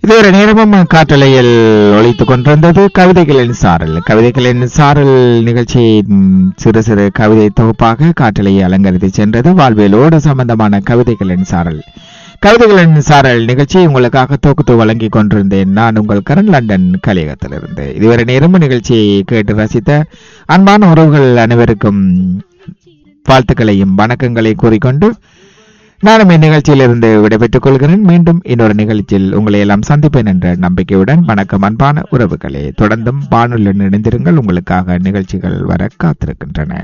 இதுவரை நேரமும் காற்றலையில் ஒலித்துக் கொண்டிருந்தது கவிதைகளின் சாரல் நிகழ்ச்சி. சிறு சிறு கவிதை தொகுப்பாக காற்றலையை அலங்கரித்து சென்றது. வாழ்வியலோடு சம்பந்தமான கவிதைகளின் சாரல் நிகழ்ச்சி உங்களுக்காக தொகுத்து வழங்கி கொண்டிருந்தேன். நான் உங்கள் கரண், லண்டன் கலியகத்திலிருந்து. இதுவரை நேரமும் நிகழ்ச்சியை கேட்டு ரசித்த அன்பான உறவுகள் அனைவருக்கும் வாழ்த்துக்களையும் வணக்கங்களை கூறிக்கொண்டு நானும் இந்நிகழ்ச்சியிலிருந்து விடைபெற்றுக் கொள்கிறேன். மீண்டும் இன்னொரு நிகழ்ச்சியில் உங்களை எல்லாம் சந்திப்பேன் என்ற நம்பிக்கையுடன் வணக்கம் அன்பான உறவுகளே. தொடர்ந்தும் வானொலியுடன் இணைந்திருங்கள். உங்களுக்காக நிகழ்ச்சிகள் வர காத்திருக்கின்றன.